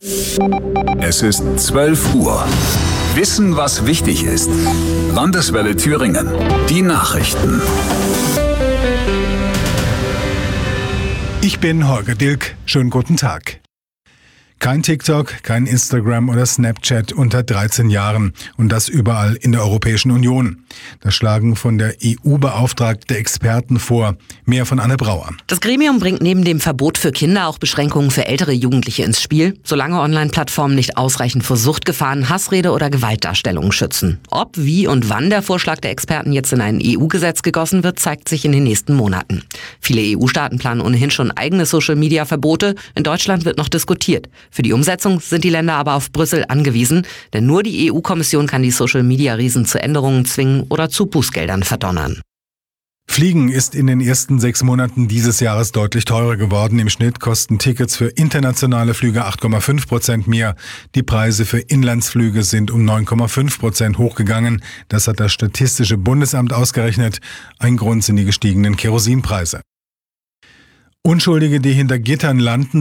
Es ist 12 Uhr. Wissen, was wichtig ist. Landeswelle Thüringen. Die Nachrichten. Ich bin Holger Dilk. Schönen guten Tag. Kein TikTok, kein Instagram oder Snapchat unter 13 Jahren und das überall in der Europäischen Union. Das schlagen von der EU-Beauftragte Experten vor. Mehr von Anne Brauer. Das Gremium bringt neben dem Verbot für Kinder auch Beschränkungen für ältere Jugendliche ins Spiel, solange Online-Plattformen nicht ausreichend vor Suchtgefahren, Hassrede oder Gewaltdarstellungen schützen. Ob, wie und wann der Vorschlag der Experten jetzt in ein EU-Gesetz gegossen wird, zeigt sich in den nächsten Monaten. Viele EU-Staaten planen ohnehin schon eigene Social-Media-Verbote. In Deutschland wird noch diskutiert. Für die Umsetzung sind die Länder aber auf Brüssel angewiesen, denn nur die EU-Kommission kann die Social-Media-Riesen zu Änderungen zwingen oder zu Bußgeldern verdonnern. Fliegen ist in den ersten 6 Monaten dieses Jahres deutlich teurer geworden. Im Schnitt kosten Tickets für internationale Flüge 8,5% mehr. Die Preise für Inlandsflüge sind um 9,5% hochgegangen. Das hat das Statistische Bundesamt ausgerechnet. Ein Grund sind die gestiegenen Kerosinpreise. Unschuldige, die hinter Gittern landen,